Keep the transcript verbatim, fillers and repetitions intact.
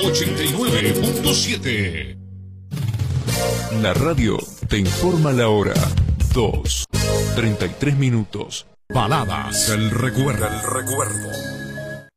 ochenta y nueve punto siete. La radio te informa la hora. dos, treinta y tres minutos. Baladas del recuerdo. El recuerdo.